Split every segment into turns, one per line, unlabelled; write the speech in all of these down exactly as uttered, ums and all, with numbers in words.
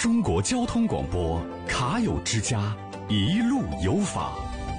中国交通广播卡友之家，一路有法。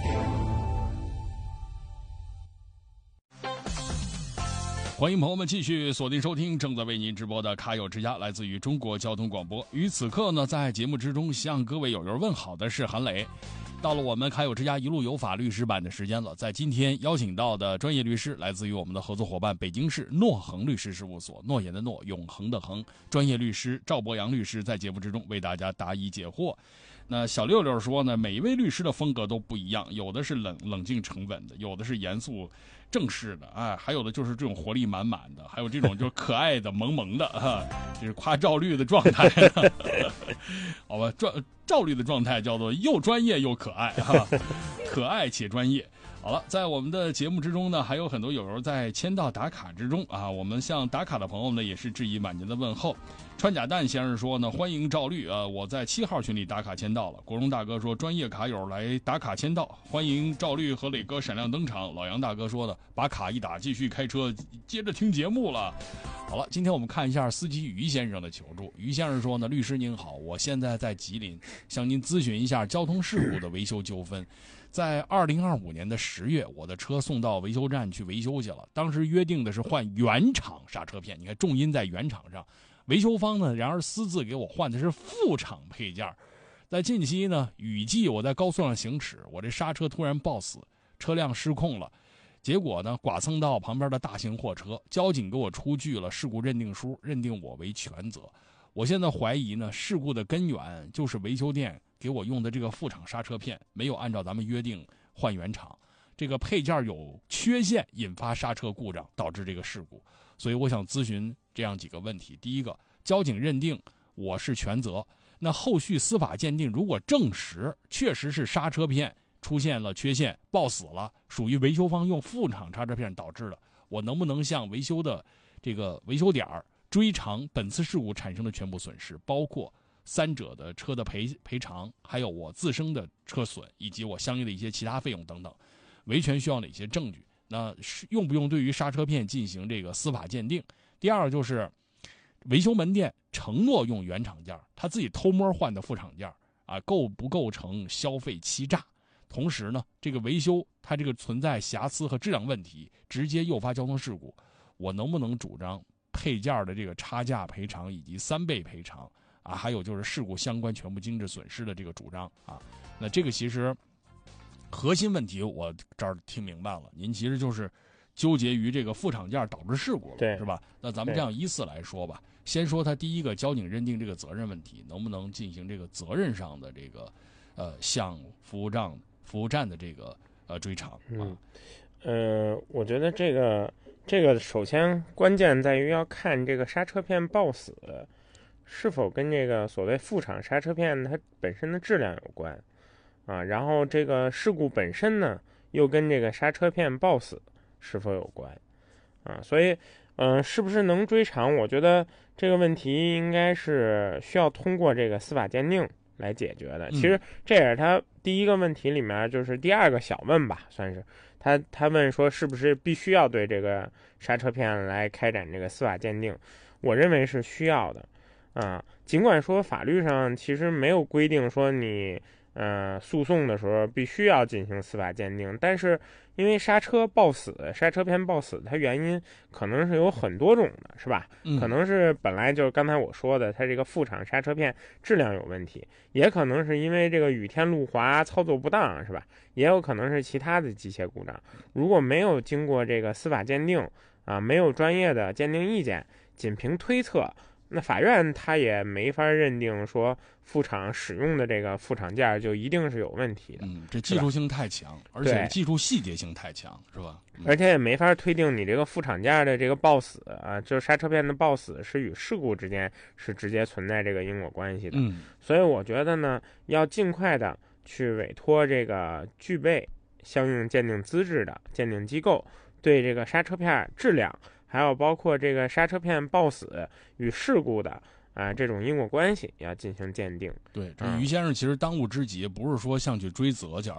欢迎朋友们继续锁定收听正在为您直播的卡友之家，来自于中国交通广播。于此刻呢，在节目之中向各位友友问好的是韩磊。到了我们卡友之家一路有法律师版的时间了，在今天邀请到的专业律师来自于我们的合作伙伴北京市诺恒律师事务所，诺言的诺，永恒的恒，专业律师赵博洋律师在节目之中为大家答疑解惑。那小六六说呢，每一位律师的风格都不一样，有的是冷冷静沉稳的，有的是严肃正式的，哎，还有的就是这种活力满满的，还有这种就是可爱的萌萌的，哈，这是夸赵律的状态。好吧，赵赵律的状态叫做又专业又可爱，哈，可爱且专业。好了，在我们的节目之中呢，还有很多友友在签到打卡之中啊，我们向打卡的朋友呢也是致以满年的问候。川甲蛋先生说呢，欢迎赵律啊，我在七号群里打卡签到了。国荣大哥说，专业卡友来打卡签到，欢迎赵律和磊哥闪亮登场。老杨大哥说的，把卡一打，继续开车，接着听节目了。好了，今天我们看一下司机于先生的求助。于先生说呢，律师您好，我现在在吉林，向您咨询一下交通事故的维修纠纷。在二零二五年的十月，我的车送到维修站去维修去了，当时约定的是换原厂刹车片，你看重音在原厂上。维修方呢，然而私自给我换的是副厂配件。在近期呢，雨季我在高速上行驶，我这刹车突然抱死，车辆失控了，结果呢，剐蹭到旁边的大型货车，交警给我出具了事故认定书，认定我为全责。我现在怀疑呢，事故的根源就是维修店给我用的这个副厂刹车片没有按照咱们约定换原厂，这个配件有缺陷，引发刹车故障，导致这个事故。所以我想咨询这样几个问题：第一个，交警认定我是全责，那后续司法鉴定如果证实确实是刹车片出现了缺陷，抱死了，属于维修方用副厂刹车片导致的，我能不能向维修的这个维修点追偿本次事故产生的全部损失，包括三者的车的赔赔偿，还有我自身的车损，以及我相应的一些其他费用等等？维权需要哪些证据？那用不用对于刹车片进行这个司法鉴定？第二就是维修门店承诺用原厂件，他自己偷摸换的副厂件啊，构不构成消费欺诈？同时呢，这个维修它这个存在瑕疵和质量问题，直接诱发交通事故，我能不能主张配件的这个差价赔偿以及三倍赔偿啊？还有就是事故相关全部经济损失的这个主张啊？那这个其实核心问题我这儿听明白了，您其实就是纠结于这个副厂件导致事故了，
对，
是吧？那咱们这样依次来说吧。先说他第一个，交警认定这个责任问题，能不能进行这个责任上的这个呃向服务站服务站的这个呃追偿啊？
嗯，呃，我觉得这个这个首先关键在于要看这个刹车片抱死是否跟这个所谓副厂刹车片它本身的质量有关啊，然后这个事故本身呢又跟这个刹车片抱死是否有关啊？所以，嗯、呃，是不是能追偿？我觉得这个问题应该是需要通过这个司法鉴定来解决的。其实这也是他第一个问题里面就是第二个小问吧，算是他他问说是不是必须要对这个刹车片来开展这个司法鉴定？我认为是需要的啊。尽管说法律上其实没有规定说你。呃，诉讼的时候必须要进行司法鉴定，但是因为刹车抱死、刹车片抱死，它原因可能是有很多种的，是吧？
嗯、
可能是本来就是刚才我说的，它这个副厂刹车片质量有问题，也可能是因为这个雨天路滑操作不当，是吧？也有可能是其他的机械故障。如果没有经过这个司法鉴定啊，没有专业的鉴定意见，仅凭推测。那法院他也没法认定说副厂使用的这个副厂件就一定是有问题的，
嗯，这技术性太强，而且技术细节性太强，是吧？
嗯、而且也没法推定你这个副厂件的这个抱死啊，就是刹车片的抱死是与事故之间是直接存在这个因果关系的。
嗯，
所以我觉得呢，要尽快的去委托这个具备相应鉴定资质的鉴定机构，对这个刹车片质量。还有包括这个刹车片抱死与事故的啊、呃、这种因果关系要进行鉴定。
对，这于先生其实当务之急不是说像去追责去，